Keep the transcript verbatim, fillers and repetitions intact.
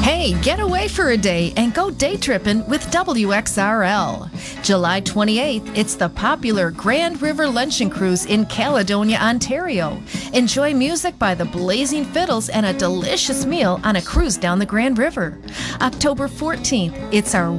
Hey, get away for a day and go day tripping with W X R L. July twenty-eighth, it's the popular Grand River Luncheon Cruise in Caledonia, Ontario. Enjoy music by the Blazing Fiddles and a delicious meal on a cruise down the Grand River. October fourteenth, it's our